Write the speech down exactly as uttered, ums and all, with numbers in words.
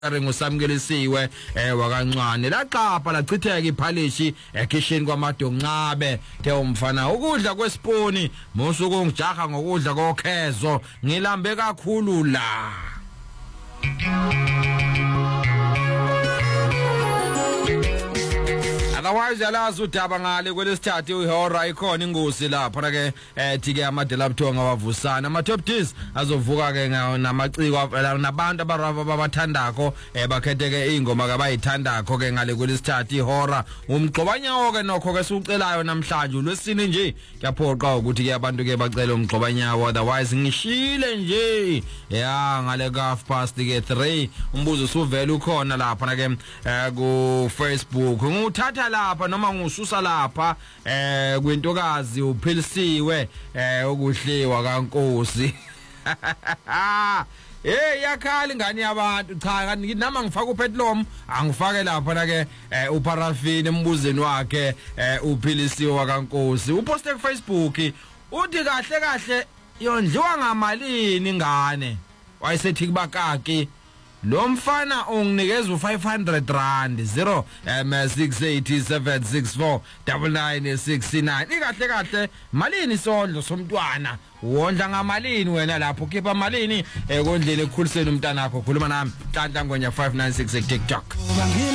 ngusamkelisiwe eh wakancane laqapha lachitheka iphalishi ekishini kwamadoncabe the umfana ukudla kwesipuni musuku ngijaha ngokudla kokhezo ngilambe kakhulu la otherwise yalazi udaba ngale kwelesithathu ihora ikhona ingosi lapha ke ethi ke amadela buthonga wavusana ama top dis azovuka ke namaciko nabantu ababathandako bakhetheke ingoma kabayithandako ke ngale kwelesithathu ihora umgqobanyawo ke nokho ke siucelayo namhlanje lwesine nje kuyaphoqa ukuthi ke abantu ke bacela umgqobanyawo otherwise ngishile nje ya ngale ka half past ke three umbuzo suvela ukhona lapha ke ku Facebook nguthatha lapha noma ngususa lapha eh kwintokazi uphilisiwe eh okuhliwa kaNkosi hey yakhala ingane yabantu cha nama ngifaka upetrol angifake lapha na ke uparafini embuzeni wakhe uphilisiwe wakaNkosi uposte ku Facebook uthi kahle kahle yondliwa ngamalini ingane wayesethi kubakaki lo mfana unginikeza u five hundred rand zero six eight seven six four nine nine six nine ikahle kahle malini sondlo somntwana wondla ngamalini wena lapho khipha malini ekondleni ekukhuliseni umntana wakho khuluma nami Nhlanhla Ngwenya five nine six TikTok.